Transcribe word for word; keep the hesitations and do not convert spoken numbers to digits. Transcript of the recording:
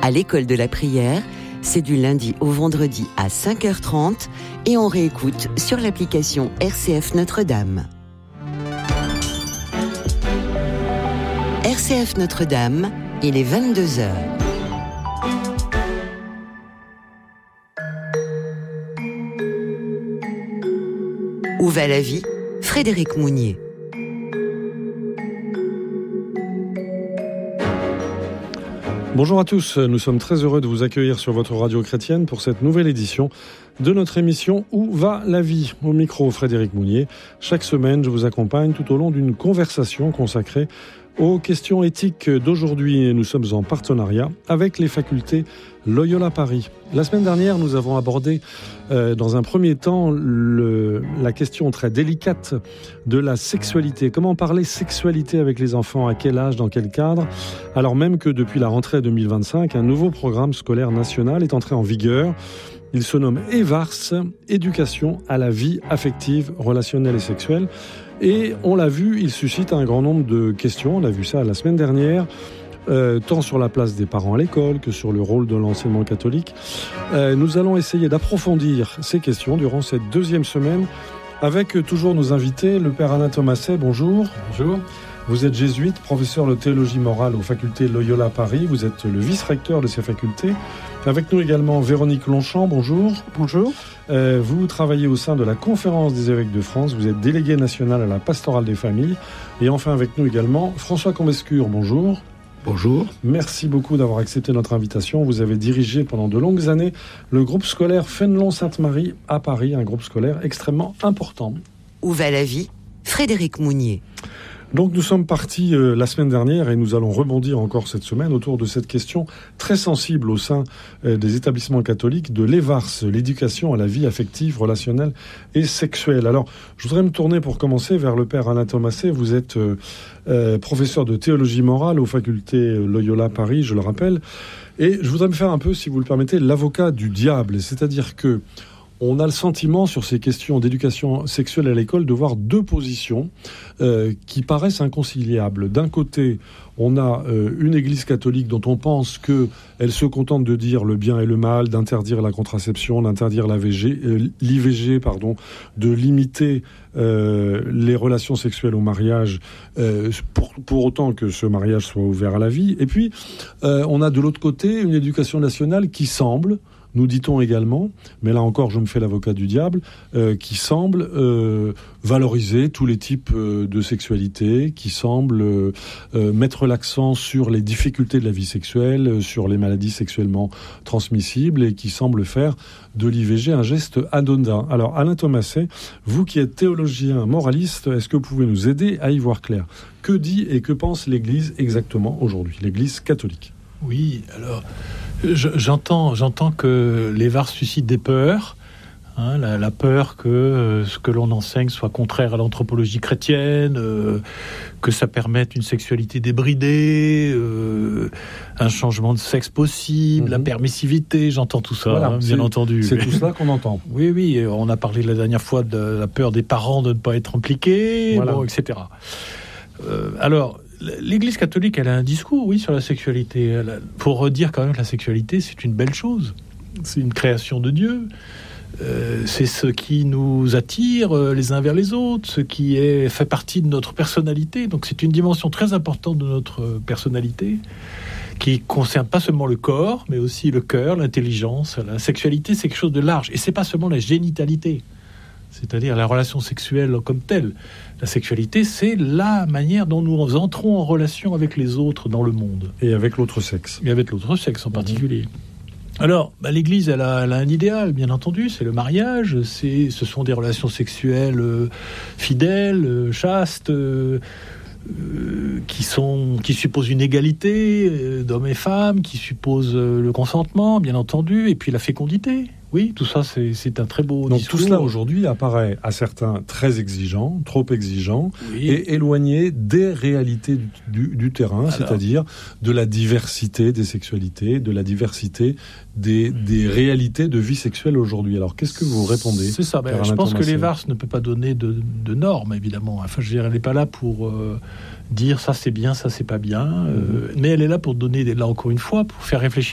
À l'école de la prière, c'est du lundi au vendredi à cinq heures trente et on réécoute sur l'application R C F Notre-Dame. R C F Notre-Dame, il est vingt-deux heures. Où va la vie ? Frédéric Mounier. Bonjour à tous, nous sommes très heureux de vous accueillir sur votre radio chrétienne pour cette nouvelle édition de notre émission Où va la vie ? Au micro, Frédéric Mounier. Chaque semaine, je vous accompagne tout au long d'une conversation consacrée aux questions éthiques d'aujourd'hui. Et nous sommes en partenariat avec les facultés Loyola Paris. La semaine dernière, nous avons abordé euh, dans un premier temps le, la question très délicate de la sexualité. Comment parler sexualité avec les enfants ? À quel âge ? Dans quel cadre ? Alors même que depuis la rentrée deux mille vingt-cinq, un nouveau programme scolaire national est entré en vigueur. Il se nomme EVARS, Éducation à la vie affective, relationnelle et sexuelle. Et on l'a vu, il suscite un grand nombre de questions. On a vu ça la semaine dernière, euh, tant sur la place des parents à l'école que sur le rôle de l'enseignement catholique. Euh, nous allons essayer d'approfondir ces questions durant cette deuxième semaine avec toujours nos invités. Le père Alain Thomasset, bonjour. Bonjour. Vous êtes jésuite, professeur de théologie morale aux facultés Loyola Paris. Vous êtes le vice-recteur de ces facultés. Avec nous également Véronique Longchamp, bonjour. Bonjour. Euh, vous travaillez au sein de la Conférence des évêques de France. Vous êtes délégué national à la pastorale des familles. Et enfin avec nous également François Combescure, bonjour. Bonjour. Merci beaucoup d'avoir accepté notre invitation. Vous avez dirigé pendant de longues années le groupe scolaire Fénelon-Sainte-Marie à Paris, un groupe scolaire extrêmement important. Où va la vie ? Frédéric Mounier. Donc nous sommes partis euh, la semaine dernière et nous allons rebondir encore cette semaine autour de cette question très sensible au sein euh, des établissements catholiques de l'EVARS, l'éducation à la vie affective, relationnelle et sexuelle. Alors je voudrais me tourner pour commencer vers le père Alain Thomasset. Vous êtes euh, euh, professeur de théologie morale aux facultés Loyola Paris, je le rappelle. Et je voudrais me faire un peu, si vous le permettez, l'avocat du diable. C'est-à-dire que on a le sentiment, sur ces questions d'éducation sexuelle à l'école, de voir deux positions euh, qui paraissent inconciliables. D'un côté, on a euh, une église catholique dont on pense qu'elle se contente de dire le bien et le mal, d'interdire la contraception, d'interdire l'I V G, euh, l'I V G, pardon, de limiter euh, les relations sexuelles au mariage, euh, pour, pour autant que ce mariage soit ouvert à la vie. Et puis, euh, on a de l'autre côté une éducation nationale qui semble, nous dit-on également, mais là encore je me fais l'avocat du diable, euh, qui semble euh, valoriser tous les types euh, de sexualité, qui semble euh, euh, mettre l'accent sur les difficultés de la vie sexuelle, euh, sur les maladies sexuellement transmissibles, et qui semble faire de l'I V G un geste anodin. Alors Alain Thomasset, vous qui êtes théologien moraliste, est-ce que vous pouvez nous aider à y voir clair ? Que dit et que pense l'Église exactement aujourd'hui, l'Église catholique ? Oui, alors je, j'entends, j'entends que l'EVARS suscite des peurs, hein, la, la peur que euh, ce que l'on enseigne soit contraire à l'anthropologie chrétienne, euh, que ça permette une sexualité débridée, euh, un changement de sexe possible, mm-hmm. la permissivité, j'entends tout ça, voilà, hein, bien entendu. C'est tout cela qu'on entend. Oui, oui, on a parlé la dernière fois de la peur des parents de ne pas être impliqués, voilà. Bon, et cetera. Euh, alors, l'Église catholique, elle a un discours, oui, sur la sexualité. Elle a, pour dire quand même que la sexualité, c'est une belle chose. C'est une création de Dieu. Euh, c'est ce qui nous attire euh, les uns vers les autres, ce qui est, fait partie de notre personnalité. Donc c'est une dimension très importante de notre personnalité qui concerne pas seulement le corps, mais aussi le cœur, l'intelligence. La sexualité, c'est quelque chose de large. Et c'est pas seulement la génitalité, c'est-à-dire la relation sexuelle comme telle. La sexualité, c'est la manière dont nous entrons en relation avec les autres dans le monde. Et avec l'autre sexe. Et avec l'autre sexe en particulier. Mmh. Alors, bah, l'Église, elle a, elle a un idéal, bien entendu, c'est le mariage. C'est, ce sont des relations sexuelles euh, fidèles, euh, chastes, euh, euh, qui, sont, qui supposent une égalité euh, d'hommes et femmes, qui supposent euh, le consentement, bien entendu, et puis la fécondité. Oui, tout ça, c'est, c'est un très beau Donc discours. Tout cela, aujourd'hui, apparaît à certains très exigeant, trop exigeant, oui. et éloigné des réalités du, du, du terrain, alors, c'est-à-dire de la diversité des sexualités, de la diversité des, des réalités de vie sexuelle aujourd'hui. Alors, qu'est-ce que vous répondez ? C'est ça. Ben, je pense Thomasset. que l'EVARS ne peut pas donner de, de normes, évidemment. Enfin, je veux dire, elle n'est pas là pour euh, dire ça c'est bien, ça c'est pas bien, euh, mmh. mais elle est là pour donner, là encore une fois, pour faire réfléchir